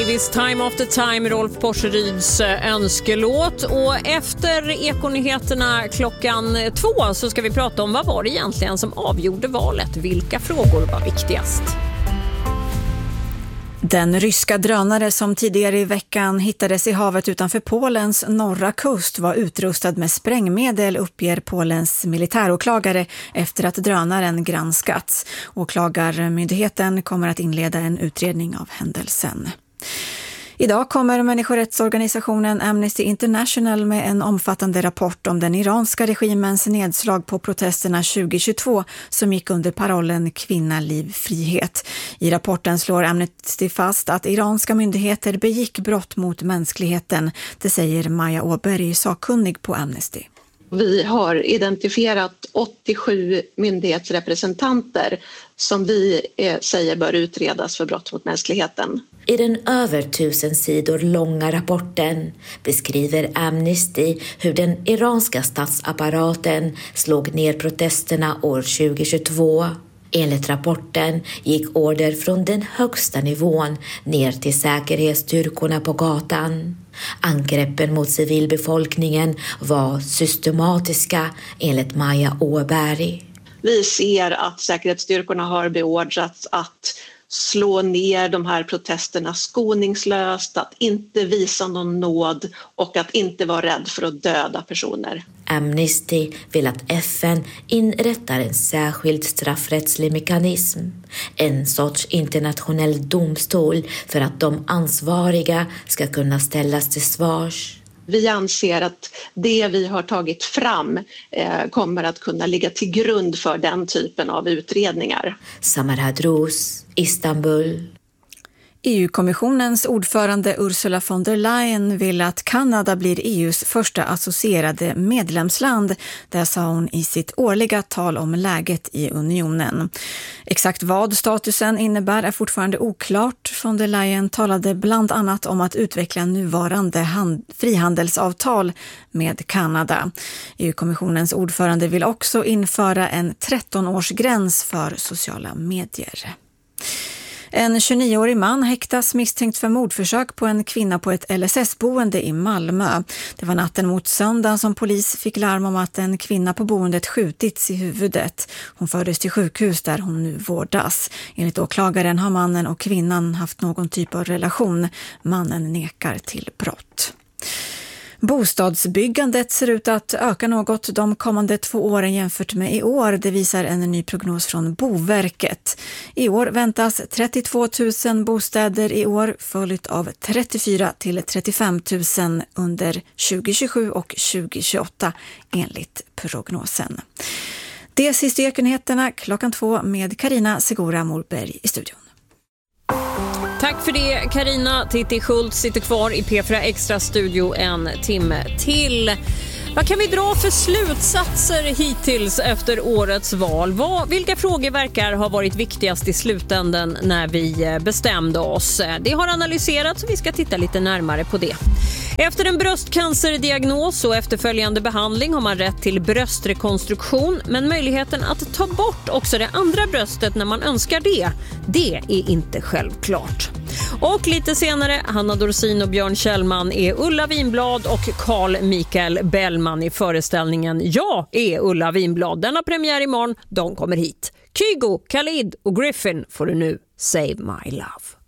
Davis, Time After Time, Rolf Porseryds önskelåt. Och efter Ekonyheterna klockan 2 så ska vi prata om vad var det egentligen som avgjorde valet. Vilka frågor var viktigast? Den ryska drönare som tidigare i veckan hittades i havet utanför Polens norra kust var utrustad med sprängmedel, uppger Polens militäråklagare efter att drönaren granskats. Åklagarmyndigheten kommer att inleda en utredning av händelsen. Idag kommer människorättsorganisationen Amnesty International med en omfattande rapport om den iranska regimens nedslag på protesterna 2022 som gick under parollen Kvinna, liv, frihet. I rapporten slår Amnesty fast att iranska myndigheter begick brott mot mänskligheten. Det säger Maja Åberg, sakkunnig på Amnesty. Vi har identifierat 87 myndighetsrepresentanter som vi säger bör utredas för brott mot mänskligheten. I den över 1000 sidor långa rapporten beskriver Amnesty hur den iranska statsapparaten slog ner protesterna år 2022. Enligt rapporten gick order från den högsta nivån ner till säkerhetsstyrkorna på gatan. Angreppen mot civilbefolkningen var systematiska enligt Maja Åberg. Vi ser att säkerhetsstyrkorna har beordrats att slå ner de här protesterna skoningslöst, att inte visa någon nåd och att inte vara rädd för att döda personer. Amnesty vill att FN inrättar en särskild straffrättslig mekanism, en sorts internationell domstol för att de ansvariga ska kunna ställas till svars. Vi anser att det vi har tagit fram kommer att kunna ligga till grund för den typen av utredningar. Samar Hadrouz, Istanbul. EU-kommissionens ordförande Ursula von der Leyen vill att Kanada blir EUs första associerade medlemsland. Det sa hon i sitt årliga tal om läget i unionen. Exakt vad statusen innebär är fortfarande oklart. Von der Leyen talade bland annat om att utveckla nuvarande frihandelsavtal med Kanada. EU-kommissionens ordförande vill också införa en 13-årsgräns för sociala medier. En 29-årig man häktas misstänkt för mordförsök på en kvinna på ett LSS-boende i Malmö. Det var natten mot söndag som polis fick larm om att en kvinna på boendet skjutits i huvudet. Hon fördes till sjukhus där hon nu vårdas. Enligt åklagaren har mannen och kvinnan haft någon typ av relation. Mannen nekar till brott. Bostadsbyggandet ser ut att öka något de kommande 2 åren jämfört med i år. Det visar en ny prognos från Boverket. I år väntas 32 000 bostäder i år, följt av 34 till 35 000 under 2027 och 2028 enligt prognosen. Det sista i Ekonyheterna klockan 2 med Carina Segura Morberg i studion. Tack för det, Carina. Titti Schultz sitter kvar i P4 Extra studio en timme till. Vad kan vi dra för slutsatser hittills efter årets val? Vilka frågor verkar ha varit viktigast i slutändan när vi bestämde oss? Det har analyserats och vi ska titta lite närmare på det. Efter en bröstcancerdiagnos och efterföljande behandling har man rätt till bröstrekonstruktion, men möjligheten att ta bort också det andra bröstet när man önskar det är inte självklart. Och lite senare, Hanna Dorsin och Björn Kjellman är Ulla Winblad och Carl Michael Bellman i föreställningen Jag är Ulla Winblad. Den har premiär imorgon, de kommer hit. Kygo, Khalid och Griffin får du nu Save My Love.